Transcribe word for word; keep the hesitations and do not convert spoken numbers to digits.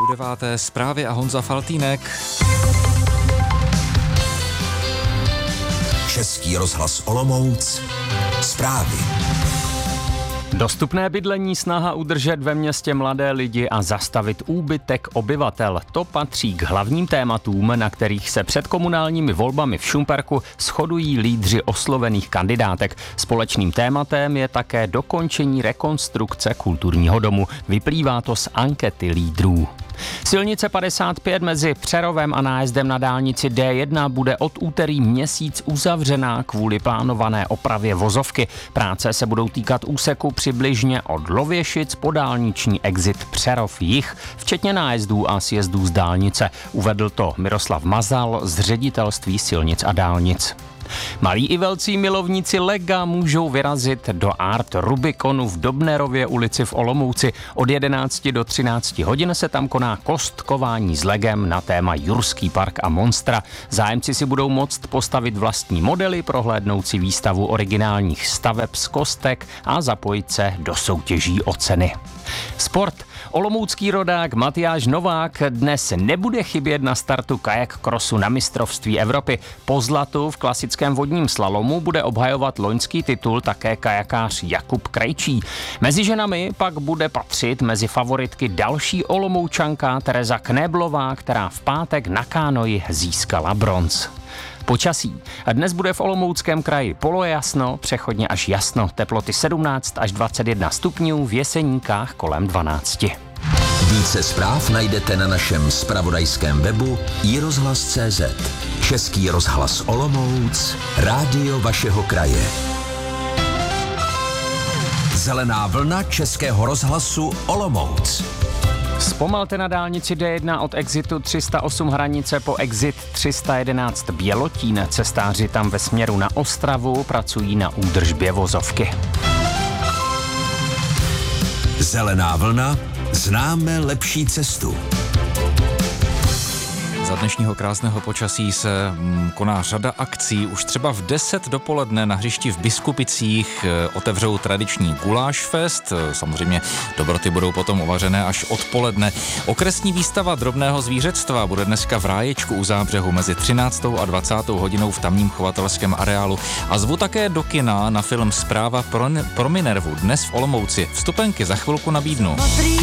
Půl deváté zprávy a Honza Faltýnek. Český rozhlas Olomouc. Zprávy. Dostupné bydlení, snaha udržet ve městě mladé lidi a zastavit úbytek obyvatel. To patří k hlavním tématům, na kterých se před komunálními volbami v Šumperku shodují lídři oslovených kandidátek. Společným tématem je také dokončení rekonstrukce kulturního domu. Vyplývá to z ankety lídrů. Silnice padesát pět mezi Přerovem a nájezdem na dálnici D jedna bude od úterý měsíc uzavřená kvůli plánované opravě vozovky. Práce se budou týkat úseku přibližně od Lověšic po dálniční exit Přerov jih, včetně nájezdů a sjezdů z dálnice. Uvedl to Miroslav Mazal z Ředitelství silnic a dálnic. Malí i velcí milovníci lega můžou vyrazit do Art Rubikonu v Dobnerově ulici v Olomouci. Od jedenácti do třinácti hodin se tam koná kostkování s legem na téma Jurský park a Monstra. Zájemci si budou moct postavit vlastní modely, prohlédnout si výstavu originálních staveb z kostek a zapojit se do soutěží o ceny. Sport. Olomoucký rodák Matyáš Novák dnes nebude chybět na startu kajak crossu na mistrovství Evropy. Po zlatu v klasickém vodním slalomu bude obhajovat loňský titul také kajakář Jakub Krejčí. Mezi ženami pak bude patřit mezi favoritky další Olomoučanka Tereza Knéblová, která v pátek na kánoji získala bronz. Počasí. Dnes bude v Olomouckém kraji polojasno, přechodně až jasno, teploty sedmnáct až dvacet jedna stupňů, v Jeseníkách kolem dvanáct. Více zpráv najdete na našem zpravodajském webu i rozhlas tečka cé zet. Český rozhlas Olomouc, rádio vašeho kraje. Zelená vlna Českého rozhlasu Olomouc. Zpomalte na dálnici D jedna od exitu tři sta osm Hranice po exit tři sta jedenáct Bělotín. Cestáři tam ve směru na Ostravu pracují na údržbě vozovky. Zelená vlna, známe lepší cestu. Za dnešního krásného počasí se koná řada akcí. Už třeba v deset dopoledne na hřišti v Biskupicích otevřou tradiční guláš fest. Samozřejmě dobroty budou potom uvařené až odpoledne. Okresní výstava drobného zvířectva bude dneska v Ráječku u Zábřehu mezi třináctou a dvacátou hodinou v tamním chovatelském areálu. A zvu také do kina na film Zpráva pro, pro Minervu dnes v Olomouci. Vstupenky za chvilku nabídnu.